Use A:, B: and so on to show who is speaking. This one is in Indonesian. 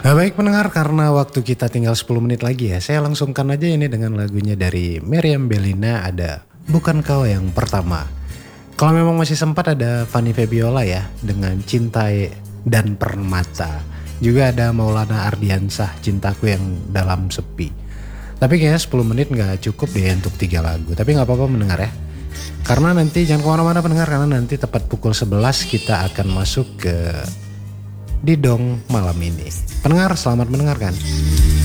A: Baik pendengar, karena waktu kita tinggal 10 menit lagi ya, saya langsungkan aja ini dengan lagunya dari Meriam Bellina, ada Bukan Kau Yang Pertama. Kalau memang masih sempat ada Fanny Febiola ya dengan Cintai dan Permata. Juga ada Maulana Ardiansah, Cintaku Yang Dalam Sepi. Tapi kayaknya 10 menit gak cukup deh untuk 3 lagu. Tapi gak apa-apa mendengar ya. Karena nanti jangan kemana-mana pendengar, karena nanti tepat pukul 11 kita akan masuk ke Didong malam ini. Pendengar, selamat mendengarkan.